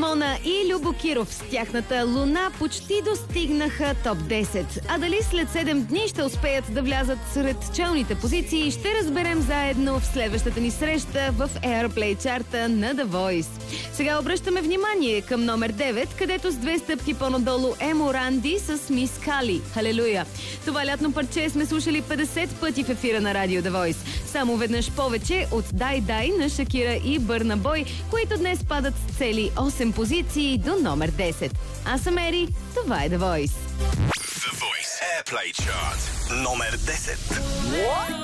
Мона и Любо Киров с тяхната Луна почти достигнаха топ 10. А дали след 7 дни ще успеят да влязат сред челните позиции, ще разберем заедно в следващата ни среща в Airplay чарта на The Voice. Сега обръщаме внимание към номер 9, където с 2 стъпки по-надолу е Моранди с Мис Кали. Халелуя! Това лятно парче сме слушали 50 пъти в ефира на Радио The Voice. Само веднъж повече от Дай Дай на Шакира и Бърна Бой, които днес падат с цели 8 позиции до номер 10. Аз съм Ери, това е The Voice. The Voice Airplay Chart номер 10.